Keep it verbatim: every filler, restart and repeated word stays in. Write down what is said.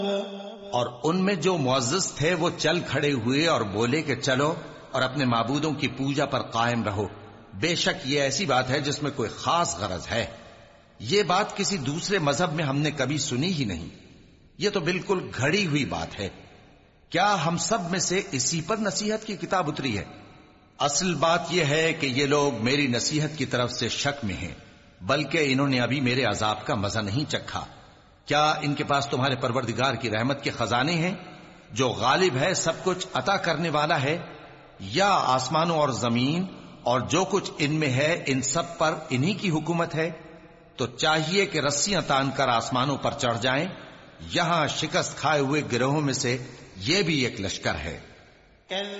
और उनमें जो मुअज्जिज थे वो चल खड़े हुए और बोले कि चलो और अपने माबूदों की पूजा पर कायम रहो। बेशक ये ऐसी बात है जिसमें कोई खास गरज है। ये बात किसी दूसरे मजहब में हमने कभी सुनी ही नहीं। ये तो बिल्कुल घड़ी हुई बात है। क्या हम सब में से इसी पर नसीहत की किताब उतरी है? असल बात यह है कि ये लोग मेरी नसीहत की तरफ से शक में हैं, बल्कि इन्होंने अभी मेरे अजाब का मजा नहीं चखा। क्या इनके पास तुम्हारे परवरदिगार की रहमत के खजाने हैं जो गालिब है, सब कुछ अता करने वाला है, या आसमानों और जमीन और जो कुछ इनमें है इन सब पर इन्हीं की हुकूमत है? तो चाहिए कि रस्सियां तानकर आसमानों पर चढ़ जाएं। यहां शिकस्त खाए हुए गिरोहों में से यह भी एक लश्कर है।